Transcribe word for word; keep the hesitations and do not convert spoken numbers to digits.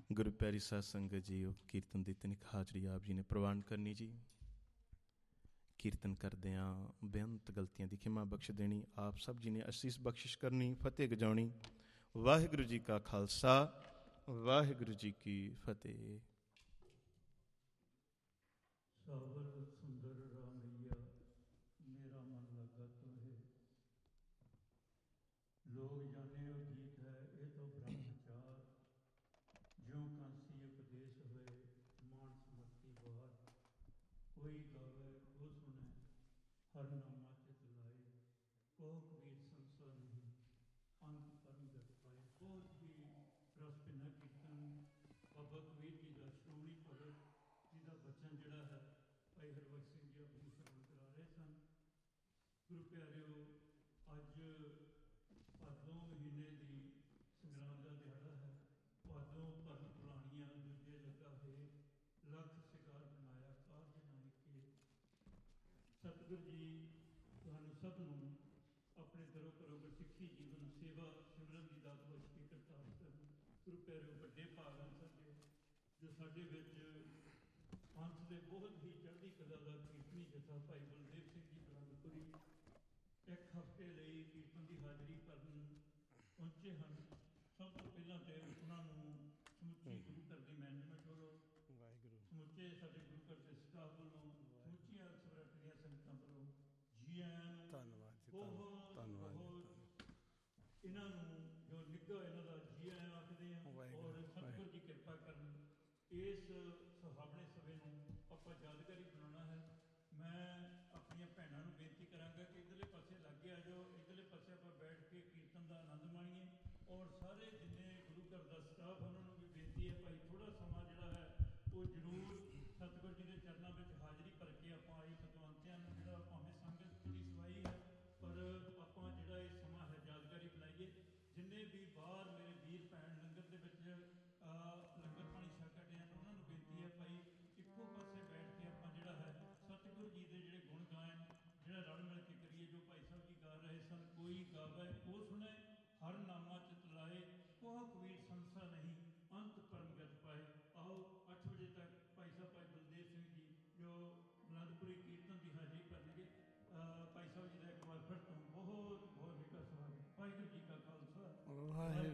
गुरु प्यारी साध संगत जी, कीर्तन ਦੀ ਤਨਿਕ ਹਾਜ਼ਰੀ ਆਪ ਜੀ ਨੇ ਪ੍ਰਵਾਨ ਕਰਨੀ ਜੀ। ਕੀਰਤਨ ਕਰਦਿਆਂ ਬੇਅੰਤ ਗਲਤੀਆਂ ਦੀ ਖਿਮਾ ਬਖਸ਼ ਦੇਣੀ, ਆਪ ਸਭ ਜੀ ਨੇ ਅਸੀਸ ਬਖਸ਼ਿਸ਼ ਕਰਨੀ, ਫਤਿਹ ਗਜਾਉਣੀ। ਵਾਹਿਗੁਰੂ ਜੀ ਕਾ ਖਾਲਸਾ, ਵਾਹਿਗੁਰੂ ਜੀ ਕੀ ਫਤਿਹ। ਸਾਵਲ ਸੁੰਦਰ ਰਾਮਈਆ ਮੇਰਾ ਮਨ ਲੱਗਾ ਤੋਹੇ, ਲੋਕ ਜਾਣੇ ਉਹ ਗੀਤ ਹੈ ਇਹ ਤੋਂ ਬ੍ਰਹਮਚਾਰ, ਜਿਉਂ ਕਾਂਸੀ ਉਪਦੇਸ਼ ਹੋਏ ਮਾਨ ਸਮਰਤੀ ਵਾਰ, ਕੋਈ ਗਾਵੇ ਕੋ ਸੁਣੇ ਹਰ ਨਾਮਾ ਚਿਤ ਲਾਏ, ਕੋ ਕਬੀਰ ਸੰਸਾ ਨਹੀਂ ਅੰਤ ਪਰਮ ਗਤ ਪਾਏ। ਬਹੁਤ ਹੀ ਰਸ ਭਿੰਨਾ ਕੀਰਤਨ ਬਾਬਾ ਕਬੀਰ ਜੀ ਦਾ ਸ਼੍ਰੋਮਣੀ ਭਗਤ ਜੀ ਦਾ ਬਚਨ ਜਿਹੜਾ ਹੈ ਭਾਈ ਹਰਬਖਸ਼ ਸਿੰਘ ਜੀ ਆਪਣੀ ਸਰਵਣ ਕਰਾ ਰਹੇ ਸਨ। ਗੁਰੂ ਪਿਆਰਿਓ, ਅੱਜ ਭਾਦੋਂ ਮਹੀਨੇ ਦੀ ਸੰਗਰਾਂਦ ਦਾ ਦਿਹਾੜਾ ਹੈ। ਭਾਦੋਂ ਭਰਨ ਪੁਰਾਣੀਆਂ ਦੂਜੇ ਲੱਗਾ ਹੈ, ਲੱਖ ਸ਼ਿਕਾਰ ਬਣਾਇਆ ਕਾਰਜ ਨਾ ਕੇ। ਸਤਿਗੁਰ ਜੀ ਤੁਹਾਨੂੰ ਸਭ ਨੂੰ ਆਪਣੇ ਦਰੋਂ ਕਰੋ ਗੁਰਸਿੱਖੀ ਜੀਵਨ ਸੇਵਾ ਸਿਮਰਨ ਦੀ ਦਾਤ ਬਖਸ਼ ਕੇ ਕਰਤਾਰ ਕਰਨ। ਗੁਰੂ ਪਿਆਰਿਓ, ਵੱਡੇ ਭਾਗ ਹਨ ਸਾਡੇ ਜੋ ਸਾਡੇ ਵਿੱਚ ਪੰਥ ਦੇ ਬਹੁਤ ਹੀ ਚੜ੍ਹਦੀ ਕਲਾ ਦਾ ਕੀਰਤਨੀ ਜਥਾ ਭਾਈ ਬਲਦੇਵ ਸਿੰਘ ਜੀ ਬਲੰਦਪੁਰੀ ਇੱਕ ਹਫ਼ਤੇ ਲਈ ਕੀਰਤਨ ਦੀ ਹਾਜ਼ਰੀ ਭਰਨ ਪਹੁੰਚੇ ਹਨ। ਸਭ ਤੋਂ ਪਹਿਲਾਂ ਤਾਂ ਉਹਨਾਂ ਨੂੰ ਸਮੁੱਚੀ ਗੁਰੂ ਘਰ ਦੀ ਮੈਨੇਜਮੈਂਟ ਵੱਲੋਂ, ਵਾਹਿਗੁਰੂ ਸਮੁੱਚੇ ਸਾਡੇ ਗੁਰੂ ਘਰ ਦੇ ਸਟਾਫ ਵੱਲੋਂ, ਸਮੁੱਚੀਆਂ ਸਵਰਾਟ ਦੀਆਂ ਸੰਗਤਾਂ ਵੱਲੋਂ ਜੀ ਆਇਆਂ ਨੂੰ। ਧੰਨਵਾਦ ਜੀ, ਬਹੁਤ ਬਹੁਤ ਇਹਨਾਂ ਨੂੰ ਜੋ ਨਿੱਘਾ ਇਹਨਾਂ ਦਾ ਜੀ ਆਇਆਂ ਆਖਦੇ ਹਾਂ। ਔਰ ਸਤਿਗੁਰ ਜੀ ਕਿਰਪਾ ਕਰਨ, ਇਸ ਸੁਹਾਵਣੇ ਸਮੇਂ ਨੂੰ ਆਪਾਂ ਯਾਦਗਾਰੀ ਬਣਾਉਣਾ ਹੈ। ਮੈਂ ਆਪਣੀਆਂ ਭੈਣਾਂ ਨੂੰ ਬੇਨਤੀ ਕਰਾਂਗਾ ਕਿ ਇੱਧਰਲੇ ਪਾਸੇ ਲਾਗੇ ਆ ਜਾਓ, ਇੱਧਰਲੇ ਪਾਸੇ ਆਪਾਂ ਬੈਠ ਕੇ ਕੀਰਤਨ ਦਾ ਆਨੰਦ ਮਾਣੀਏ। ਔਰ ਸਾਰੇ ਜਿੰਨੇ ਗੁਰੂ ਘਰ ਦਾ ਸਟਾਫ ਉਹਨਾਂ ਨੂੰ ਵੀ ਬੇਨਤੀ ਹੈ ਭਾਈ ਥੋੜ੍ਹਾ ਸਮਾਂ ਜਿਹੜਾ ਹੈ ਉਹ ਜ਼ਰੂਰ ਸਤਿਗੁਰ ਜੀ ਦੇ ਚਰਨਾਂ ਵਿੱਚ ਹਾਜ਼ਰੀ ਭਰ ਕੇ ਆਪਾਂ ਆਏ ਪਤਵੰਤਿਆਂ ਨੂੰ ਜਿਹੜਾ ਭਾਵੇਂ ਸੰਗਤ ਥੋੜ੍ਹੀ ਸਵਾਈ ਹੈ ਪਰ ਆਪਾਂ ਜਿਹੜਾ ਇਹ ਸਮਾਂ ਹੈ ਯਾਦਗਾਰੀ ਬਣਾਈਏ। ਜਿੰਨੇ ਵੀ ਬਾਹਰ ਮੇਰੇ ਵੀਰ ਭੈਣ ਲੰਗਰ ਦੇ ਵਿੱਚ ਲੰਗਰ ਪਾਣੀ ਛਕ ਰਹੇ ਹਨ ਉਹਨਾਂ ਨੂੰ ਬੇਨਤੀ ਹੈ ਭਾਈ ਇੱਕੋ ਪਾਸੇ ਬੈਠ ਕੇ ਆਪਾਂ ਜਿਹੜਾ ਹੈ ਸਤਿਗੁਰੂ ਜੀ ਦੇ ਜਿਹੜੇ ਗੁਣ ਗਾਇਨ ਜਿਹੜਾ ਰਲ ਮਿਲ ਕੇ ਕਰੀਏ। ਜੋ ਭਾਈ ਸਾਹਿਬ ਜੀ ਗਾ ਰਹੇ ਸਨ, ਕੋਈ ਗਾਵੇ ਕੋ ਸੁਣੇ ਹਰ ਨਾਮਾ ਚਿਤ ਲਾਏ, ਕੋਹ ਕਬੀਰ ਸੰਸਾ ਨਹੀਂ ਅੰਤ ਪਰਮ ਗਤ ਪਾਏ। ਆਓ ਅੱਠ ਵਜੇ ਤੱਕ ਭਾਈ ਸਾਹਿਬ ਭਾਈ ਬਲਦੇਵ ਸਿੰਘ ਜੀ ਜੋ ਬਲੰਦਪੁਰੀ ਕੀਰਤਨ ਦੀ ਹਾਜ਼ਰੀ ਭਰਨਗੇ। ਭਾਈ ਸਾਹਿਬ ਜੀ ਦਾ ਇੱਕ ਵਾਰ ਫਿਰ ਤੋਂ ਬਹੁਤ ਬਹੁਤ ਨਿੱਘਾ ਸਵਾਗਤ। ਵਾਹਿਗੁਰੂ ਜੀ ਕਾ ਖਾਲਸਾ, ਵਾਹਿਗੁਰੂ